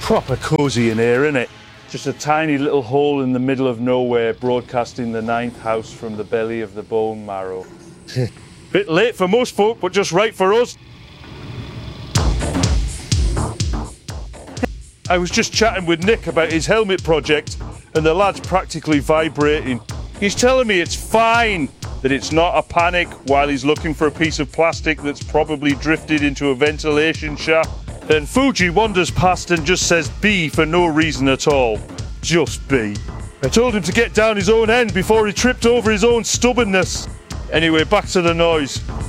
Proper cosy in here, innit? Just a tiny little hole in the middle of nowhere, broadcasting the ninth house from the belly of the bone marrow. Bit late for most folk, but just right for us. I was just chatting with Nick about his helmet project, and the lad's practically vibrating. He's telling me it's fine, that it's not a panic while he's looking for a piece of plastic that's probably drifted into a ventilation shaft. Then Fuji wanders past and just says B for no reason at all. Just B. I told him to get down his own end before he tripped over his own stubbornness. Anyway, back to the noise.